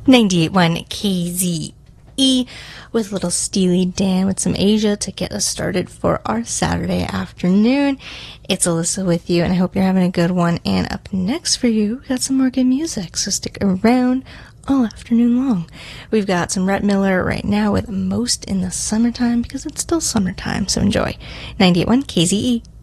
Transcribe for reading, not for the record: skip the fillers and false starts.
98.1 KZE with little Steely Dan with some Asia to get us started for our Saturday afternoon. It's Alyssa with you, and I hope you're having a good one. And up next for you, we got some more good music, so stick around all afternoon long. We've got some Rhett Miller right now with Most in the Summertime, because it's still summertime, so enjoy. 98.1 KZE.